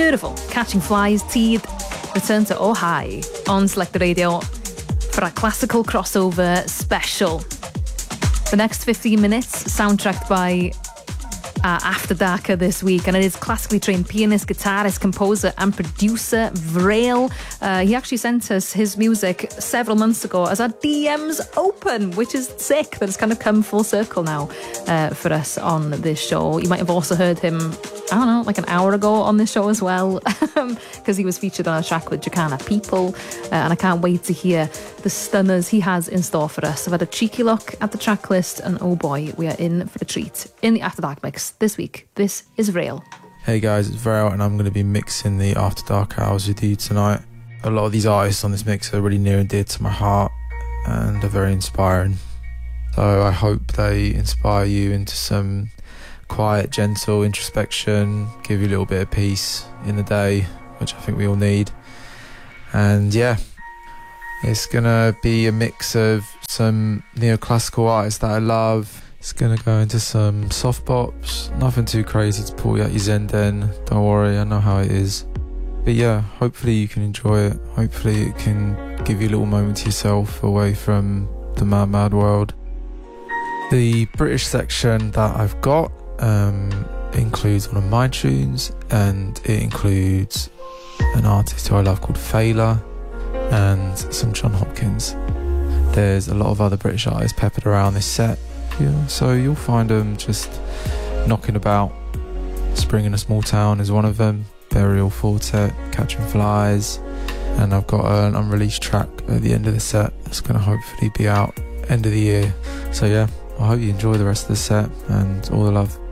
Beautiful. Catching Flies, Teeth, return to Oh High on Selected Radio for a classical crossover special. The next 15 minutes soundtracked by After Darker this week, and it is classically trained pianist, guitarist, composer and producer Vrail. He actually sent us his music several months ago as our DMs open, which is sick that it's kind of come full circle now for us on this show. You might have also heard him, I don't know, like an hour ago on this show as well, because he was featured on a track with Jacana People, and I can't wait to hear the stunners he has in store for us. I've had a cheeky look at the track list, and oh boy, we are in for a treat in the After Dark mix this week. This is Vrail. Hey guys, it's Vrail, and I'm going to be mixing the After Dark hours with you tonight. A lot of these artists on this mix are really near and dear to my heart and are very inspiring. So I hope they inspire you into some quiet, gentle introspection, give you a little bit of peace in the day, which I think we all need. And yeah, it's gonna be a mix of some neoclassical artists that I love. It's gonna go into some soft pops, nothing too crazy to pull you out your zen den, don't worry, I know how it is. But yeah, hopefully you can enjoy it. Hopefully it can give you a little moment to yourself away from the mad world. The British section that I've got includes one of my tunes, and it includes an artist who I love called Fela and some John Hopkins. There's a lot of other British artists peppered around this set, so you'll find them just knocking about. Spring in a Small Town is one of them, Burial Quartet, Catching Flies, and I've got an unreleased track at the end of the set that's going to hopefully be out end of the year. So yeah, I hope you enjoy the rest of the set, and all the love.